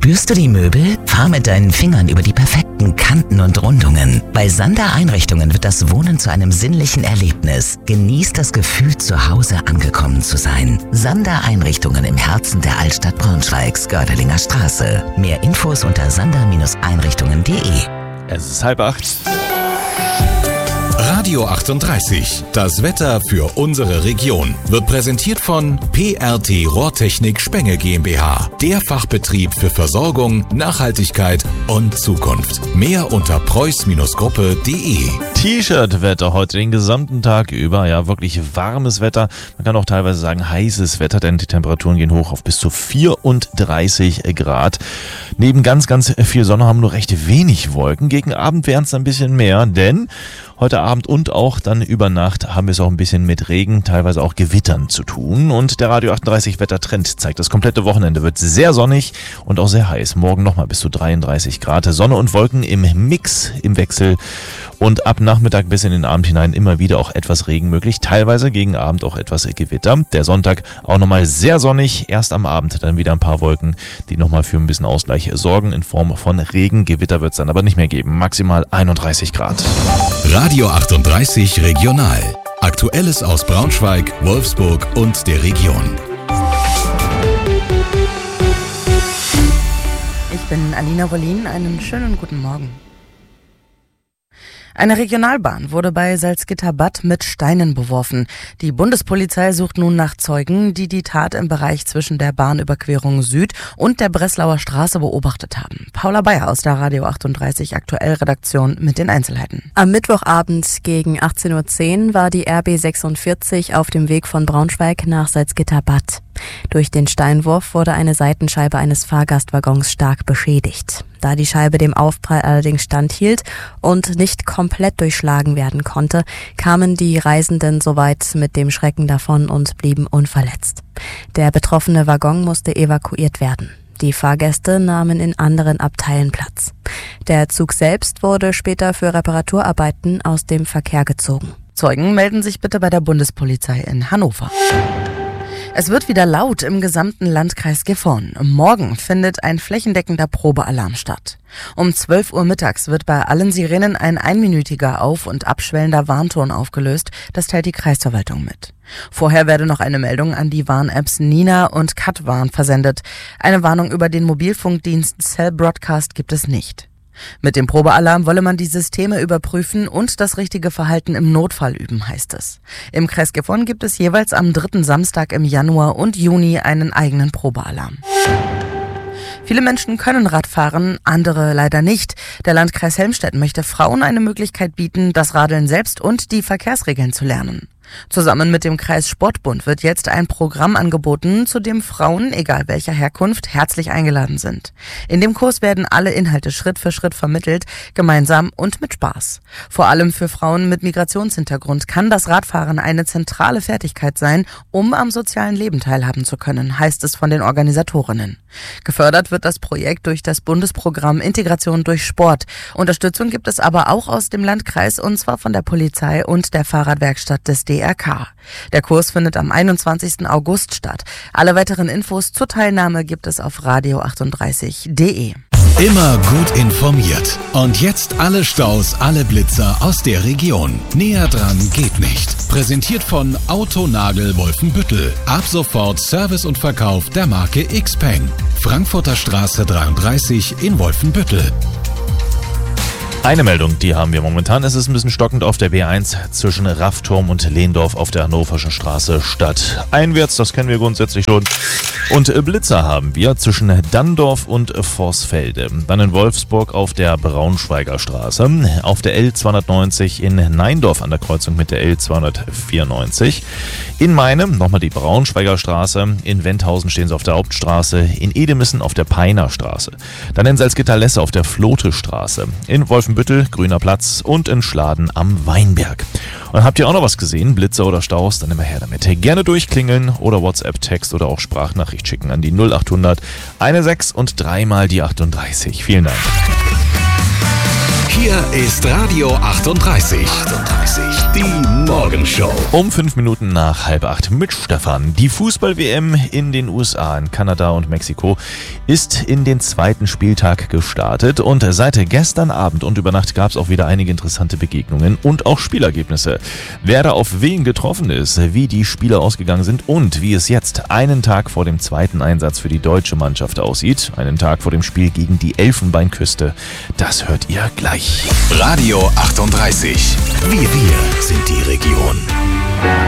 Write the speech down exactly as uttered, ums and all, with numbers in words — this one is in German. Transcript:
Spürst du die Möbel? Fahr mit deinen Fingern über die perfekten Kanten und Rundungen. Bei Sander Einrichtungen wird das Wohnen zu einem sinnlichen Erlebnis. Genieß das Gefühl, zu Hause angekommen zu sein. Sander Einrichtungen im Herzen der Altstadt Braunschweigs, Gördelinger Straße. Mehr Infos unter sander Einrichtungen punkt de. Es ist halb acht. Radio achtunddreißig, das Wetter für unsere Region, wird präsentiert von P R T Rohrtechnik Spenge GmbH, der Fachbetrieb für Versorgung, Nachhaltigkeit und Zukunft. Mehr unter preuß Gruppe punkt de. T-Shirt-Wetter heute den gesamten Tag über. Ja, wirklich warmes Wetter. Man kann auch teilweise sagen heißes Wetter, denn die Temperaturen gehen hoch auf bis zu vierunddreißig Grad. Neben ganz, ganz viel Sonne haben wir nur recht wenig Wolken. Gegen Abend werden es ein bisschen mehr, denn heute Abend und auch dann über Nacht haben wir es auch ein bisschen mit Regen, teilweise auch Gewittern zu tun. Und der Radio achtunddreißig Wettertrend zeigt, das komplette Wochenende wird sehr sonnig und auch sehr heiß. Morgen nochmal bis zu dreiunddreißig Grad. Sonne und Wolken im Mix, im Wechsel. Und ab Nachmittag bis in den Abend hinein immer wieder auch etwas Regen möglich. Teilweise gegen Abend auch etwas Gewitter. Der Sonntag auch nochmal sehr sonnig. Erst am Abend dann wieder ein paar Wolken, die nochmal für ein bisschen Ausgleich sorgen in Form von Regen. Gewitter wird es dann aber nicht mehr geben. Maximal einunddreißig Grad. Radio achtunddreißig Regional. Aktuelles aus Braunschweig, Wolfsburg und der Region. Ich bin Alina Wollin. Einen schönen guten Morgen. Eine Regionalbahn wurde bei Salzgitter-Bad mit Steinen beworfen. Die Bundespolizei sucht nun nach Zeugen, die die Tat im Bereich zwischen der Bahnüberquerung Süd und der Breslauer Straße beobachtet haben. Paula Bayer aus der Radio achtunddreißig Aktuell-Redaktion mit den Einzelheiten. Am Mittwochabend gegen achtzehn Uhr zehn war die R B sechsundvierzig auf dem Weg von Braunschweig nach Salzgitter-Bad. Durch den Steinwurf wurde eine Seitenscheibe eines Fahrgastwaggons stark beschädigt. Da die Scheibe dem Aufprall allerdings standhielt und nicht komplett durchschlagen werden konnte, kamen die Reisenden soweit mit dem Schrecken davon und blieben unverletzt. Der betroffene Waggon musste evakuiert werden. Die Fahrgäste nahmen in anderen Abteilen Platz. Der Zug selbst wurde später für Reparaturarbeiten aus dem Verkehr gezogen. Zeugen melden sich bitte bei der Bundespolizei in Hannover. Es wird wieder laut im gesamten Landkreis Gifhorn. Morgen findet ein flächendeckender Probealarm statt. Um zwölf Uhr mittags wird bei allen Sirenen ein einminütiger auf- und abschwellender Warnton aufgelöst. Das teilt die Kreisverwaltung mit. Vorher werde noch eine Meldung an die Warn-Apps Nina und Katwarn versendet. Eine Warnung über den Mobilfunkdienst Cell Broadcast gibt es nicht. Mit dem Probealarm wolle man die Systeme überprüfen und das richtige Verhalten im Notfall üben, heißt es. Im Kreis Gifhorn gibt es jeweils am dritten Samstag im Januar und Juni einen eigenen Probealarm. Viele Menschen können Radfahren, andere leider nicht. Der Landkreis Helmstedt möchte Frauen eine Möglichkeit bieten, das Radeln selbst und die Verkehrsregeln zu lernen. Zusammen mit dem Kreis Sportbund wird jetzt ein Programm angeboten, zu dem Frauen, egal welcher Herkunft, herzlich eingeladen sind. In dem Kurs werden alle Inhalte Schritt für Schritt vermittelt, gemeinsam und mit Spaß. Vor allem für Frauen mit Migrationshintergrund kann das Radfahren eine zentrale Fertigkeit sein, um am sozialen Leben teilhaben zu können, heißt es von den Organisatorinnen. Gefördert wird das Projekt durch das Bundesprogramm Integration durch Sport. Unterstützung gibt es aber auch aus dem Landkreis, und zwar von der Polizei und der Fahrradwerkstatt des D R K. Der Kurs findet am einundzwanzigsten August statt. Alle weiteren Infos zur Teilnahme gibt es auf radio achtunddreißig punkt de. Immer gut informiert. Und jetzt alle Staus, alle Blitzer aus der Region. Näher dran geht nicht. Präsentiert von Autonagel Wolfenbüttel. Ab sofort Service und Verkauf der Marke Xpeng. Frankfurter Straße dreiunddreißig in Wolfenbüttel. Eine Meldung, die haben wir momentan. Es ist ein bisschen stockend auf der B eins zwischen Raffturm und Lehndorf auf der Hannoverschen Straße stadteinwärts. Das kennen wir grundsätzlich schon. Und Blitzer haben wir zwischen Danndorf und Vorsfelde. Dann in Wolfsburg auf der Braunschweiger Straße. Auf der L zweihundertneunzig in Neindorf an der Kreuzung mit der L zweihundertvierundneunzig. In Meinem nochmal die Braunschweiger Straße. In Wendhausen stehen sie auf der Hauptstraße. In Edemissen auf der Peiner Straße. Dann in Salzgitter-Lesse auf der Flote Straße. In Wolfenbüttel, Grüner Platz und in Schladen am Weinberg. Und habt ihr auch noch was gesehen? Blitzer oder Staus? Dann immer her damit. Gerne durchklingeln oder WhatsApp-Text oder auch Sprachnachricht schicken an die null achthundert sechzehn und dreimal die achtunddreißig. Vielen Dank. Hier ist Radio achtunddreißig. achtunddreißig. Die Morgenshow. Um fünf Minuten nach halb acht mit Stefan. Die Fußball-W M in den U S A, in Kanada und Mexiko ist in den zweiten Spieltag gestartet. Und seit gestern Abend und über Nacht gab es auch wieder einige interessante Begegnungen und auch Spielergebnisse. Wer da auf wen getroffen ist, wie die Spiele ausgegangen sind und wie es jetzt einen Tag vor dem zweiten Einsatz für die deutsche Mannschaft aussieht, einen Tag vor dem Spiel gegen die Elfenbeinküste, das hört ihr gleich. Radio achtunddreißig. Wir, wir sind die Region.